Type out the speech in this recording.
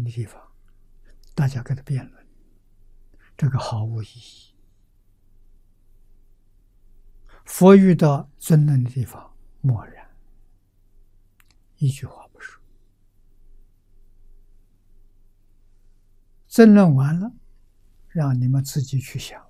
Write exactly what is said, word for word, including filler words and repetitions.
的地方，大家跟他辩论，这个毫无意义。佛遇到争论的地方，默然，一句话不说。争论完了，让你们自己去想，